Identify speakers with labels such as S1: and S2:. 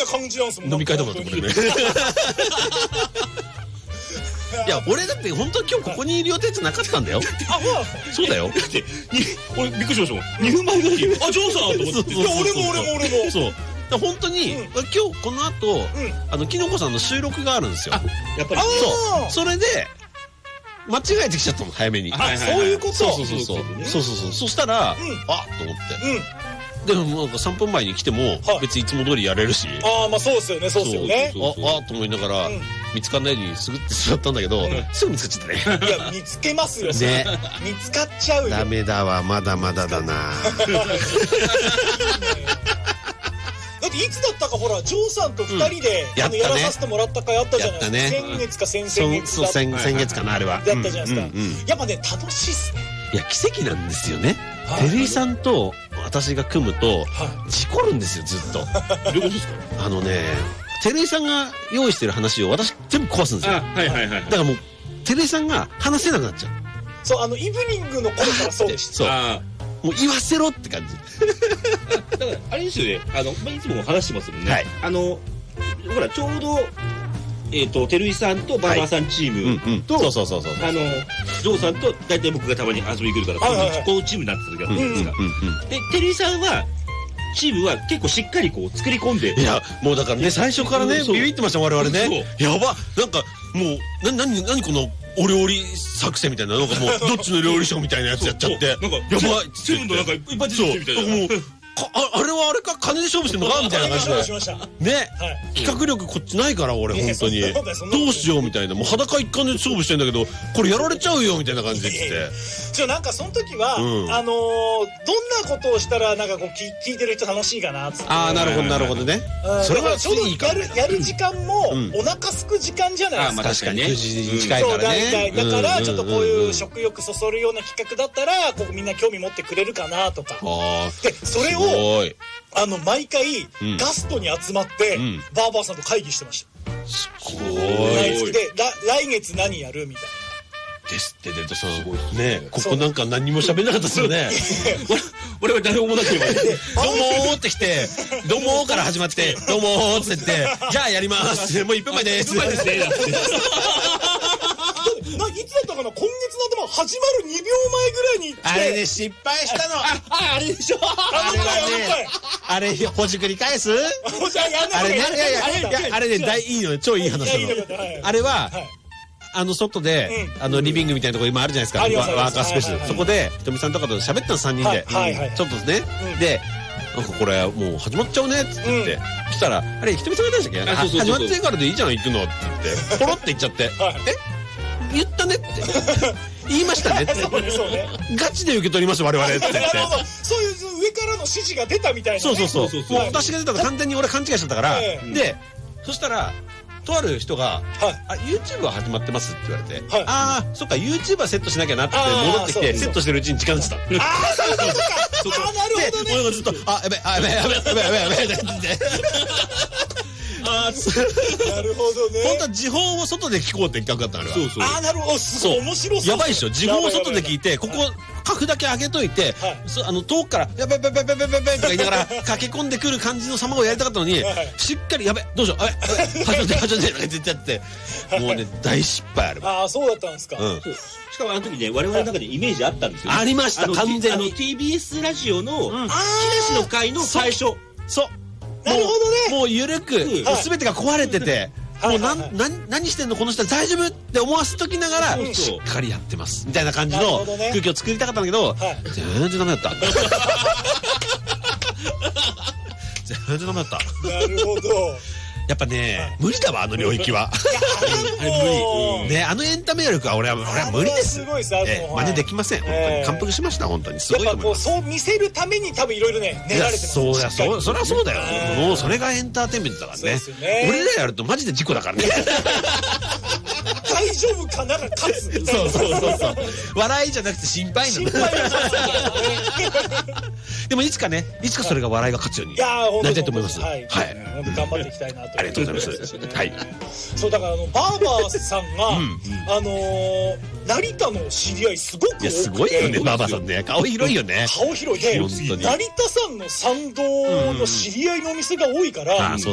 S1: な感じなんですもん。
S2: 飲み会とかだとこれね。いや俺だって本当に今日ここにいる予定じゃなかったんだよ。
S1: あ、
S2: そうだよ。
S3: だって俺びっくりしましたもん。2分前ぐらいにあ、ジョーさんと思って。
S1: いや俺も
S2: そうだ本当に、今日この後、きのこさんの収録があるんですよ。
S3: やっぱり
S2: そうそれで間違えてきちゃったの早めに。
S1: そういうこと。
S2: そうそしたらあっと思ってでもなんか3分前に来ても別にいつも通りやれるし、
S1: ああまあそうですよね、そうですよね。
S2: あと思いながら見つかんないようにすぐって座ったんだけど、すぐ見つかっちゃったね。
S1: いや見つけますよ
S2: ね。
S1: 見つかっちゃうよ。
S2: ダメだわ、まだまだだな。
S1: だっていつだったかほらジョーさんと2人でやらさせてもらった回あったじゃないですか。先月か先々月だった。
S2: 先月かなあれは。
S1: だったじゃないですか。やっぱね楽しいっすね。
S2: いや奇跡なんですよね。照井さんと私が組むと事故るんですよずっと。
S3: どういうことですか？
S2: 照井さんが用意してる話を私全部壊すんですよ。だからもう照井さんが話せなくなっちゃう。
S1: そうイブニングの頃からそうでした。
S2: そうもう言わせろって感じ。
S3: だからあれですよね、いつも話してますもんね。ほらちょうど照井さんとバーバーさんチームとジョーさんと大体僕がたまに遊びに来るからこうチームになってるじゃないですか。で照井さんはチームは結構しっかりこう作り込んで、
S2: いやもうだからね最初からねビビってました我々ね。やばなんかもう何このお料理作戦みたいな、なんかもうどっちの料理賞みたいなやつやっちゃって、やばい
S3: セブンのなんかいっぱい出てきてみたいな。
S2: もうあれはあれか金で勝負してんのかみたいな感じでね、企画力こっちないから俺本当にどうしようみたいな、もう裸一貫で勝負してんだけどこれやられちゃうよみたいな感じで言って
S1: なんかその時はどんなことをしたらなんかこう聞いてる人楽しいかなっつって。
S2: ああなるほどね。それは
S1: ちょうどやる時間もお腹すく時間じゃないですか。
S2: 確かに9時に近いからね。
S1: だからちょっとこういう食欲そそるような企画だったらこうみんな興味持ってくれるかなとかで、それを毎回ガストに集まってバーバーさんと会議してました。
S2: すごい。
S1: で来月何やるみたいな。
S2: ですってデッドさんね、ここなんか何も喋んなかったですよね。
S3: 俺は誰もなければ
S2: どうもーって来てどうもーから始まってどうもーって言ってじゃあやりますもう1分前です。
S1: いつだったかな、今月の頭始まる2秒前ぐらいに
S2: あれね失敗したの。
S3: あれでしょ。
S2: あれほじくり返す。あれねいいの超いい話なの。あれは外でリビングみたいなところ今あるじゃないですか、ワーカースペース。そこでひとみさんとかと喋ったの3人でちょっとね。でなんかこれもう始まっちゃうねって言ってそしたらあれひとみさんが言ったんでしたっけ、始まってからでいいじゃん行くのって言ってポロって言っちゃって言ったねって言いましたねってガチで受け取ります我々って言って、
S1: そういう上からの指示が出たみたいな。
S2: そう私が出たの完全に俺勘違いしちゃったから。でそしたらとある人がYouTube は始まってますって言われて、ああそっか YouTube はセットしなきゃなって戻ってきてセットしてるうちに時間が経った。
S1: ああそういうことか。ああなるほどね。
S2: 俺がずっとやべって
S1: なるほどね。
S2: 本当は時報を外で聞こうって企画だったのあれは。
S1: ああなるほど、すごい面白そう。
S2: やばいっしょ。時報を外で聞いてここカフだけ上げといて遠くからやべとか言いながら駆け込んでくる感じの様をやりたかったのにしっかりやべどうしよう始まってとか言っちゃってもうね大失敗ある。
S1: ああそうだったんですか。
S3: しかもあの時ね我々の中でイメージあったんですよ。
S2: ありました完全に。
S3: TBS ラジオの木梨の会の最初。
S1: そうなるほどね。
S2: もう緩く全てが壊れててもう何してんのこの人大丈夫って思わせときながらしっかりやってますみたいな感じの空気を作りたかったんだけど全然ダメだった。全然ダメだった。
S1: なるほど。
S2: やっぱね無理だわあの領域は。あれ無理ね。あのエンタメ力は俺は無理です。
S1: すごいです。
S2: 真似できません。本当に感服しました。本当にすごいと思います。
S1: そう見せるために多分いろいろね練られてます。
S2: そうやそりゃそうだよ。もうそれがエンターテインメントだからね。俺らやるとマジで事故だからね。
S1: 大丈夫かなが勝つ。
S2: そう笑いじゃなくて心配なんだ。でもいつかそれが笑いが勝つようになりたいと思います。はい
S1: 頑張っていきたいなと。
S2: ありがとうございます。はい。
S1: そうだからバーバーさんが成田の知り合いすごく多くて。
S2: すごいよねバーバーさんね。顔広いよね。
S1: 顔広いで成田山の参道の知り合いのお店が多いから。